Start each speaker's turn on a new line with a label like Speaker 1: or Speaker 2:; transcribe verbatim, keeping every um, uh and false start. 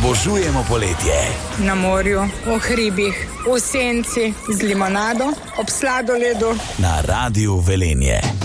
Speaker 1: Obožujemo poletje.
Speaker 2: Na morju, v hribih, v senci, z limonado, ob sladoledu.
Speaker 1: Na Radiu Velenje.